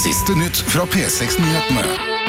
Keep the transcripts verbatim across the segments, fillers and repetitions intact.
Siste nytt fra P seks-nyhetene.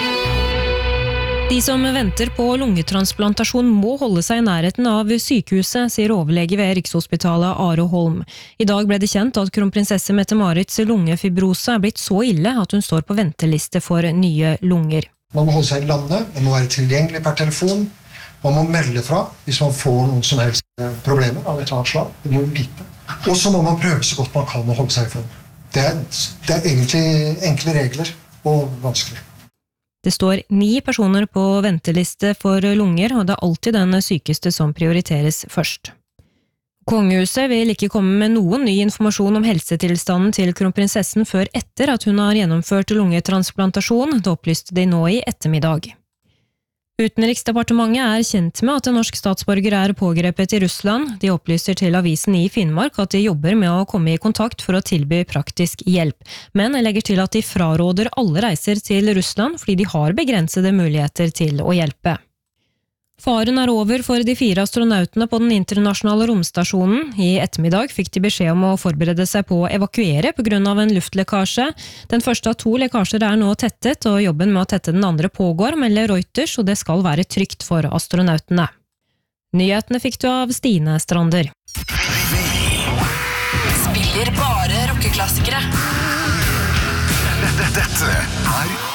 De som venter på lungetransplantasjon må holde seg i nærheten av sykehuset, sier overlege ved Rikshospitalet Are Holm. I dag ble det kjent at kronprinsesse Mette-Marits lungefibrose er blitt så ille at hun står på venteliste for nye lunger. Man må holde seg i landet, man må være tilgjengelig per telefon, man må melde fra hvis man får noen som helst problemer av et eller annet slag. Det må vite. Og så må man prøve så godt man kan å holde seg i form. Det er, det er egentlig enkle regler og vanskelig. Det står ni personer på venteliste for lunger, og det er alltid den sykeste som prioriteres først. Kongehuset vil ikke komme med noen ny informasjon om helsetilstanden til kronprinsessen før etter at hun har gjennomført lungetransplantasjon, det opplyste de nå i ettermiddag. Utenriksdepartementet er kjent med at en norsk statsborger er pågrepet i Russland. De opplyser til avisen i Finnmark at de jobber med å komme i kontakt for å tilby praktisk hjelp, men legger til at de fraråder alle reiser til Russland fordi de har begrensede muligheter til å hjelpe. Faren er over for de fire astronautene på den internasjonale romstasjonen. I ettermiddag fikk de beskjed om å forberede seg på å evakuere på grunn av en luftlekkasje. Den første av to lekkasjer er nå tettet, og jobben med å tette den andre pågår, melder Reuters, og det skal være trygt for astronautene. Nyhetene fikk du av Stine Strander. Spiller bare rockeklassikere. Dette er